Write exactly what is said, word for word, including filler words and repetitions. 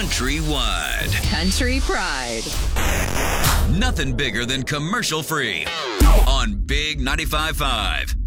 countrywide. Country Pride. Nothing bigger than commercial free on Big ninety-five point five.